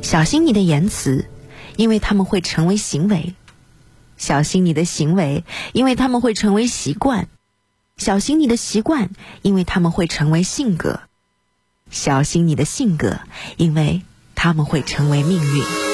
小心你的言辞，因为他们会成为行为；小心你的行为，因为他们会成为习惯；小心你的习惯，因为他们会成为性格；小心你的性格，因为他们会成为命运。